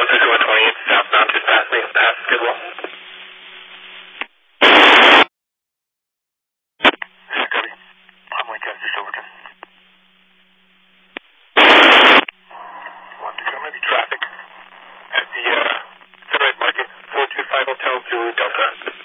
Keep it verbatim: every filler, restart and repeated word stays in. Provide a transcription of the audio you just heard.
Delta one twenty-eight, southbound to Fastly, pass, good luck. Copy. I'm Lancaster, Silverton. One, two, maybe traffic at the, uh, Sunrise Market, four two five Hotel Zulu Delta.